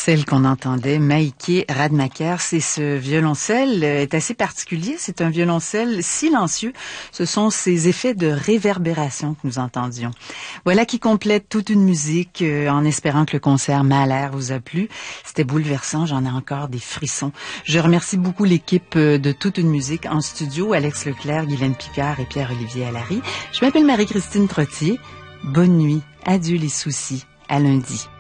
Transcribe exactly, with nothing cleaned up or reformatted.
Celle qu'on entendait, Maïké Radmacher, c'est ce violoncelle est assez particulier. C'est un violoncelle silencieux. Ce sont ces effets de réverbération que nous entendions. Voilà qui complète toute une musique euh, en espérant que le concert Mahler vous a plu. C'était bouleversant, j'en ai encore des frissons. Je remercie beaucoup l'équipe de toute une musique en studio, Alex Leclerc, Guylaine Picard et Pierre-Olivier Allary. Je m'appelle Marie-Christine Trottier. Bonne nuit, adieu les soucis, à lundi.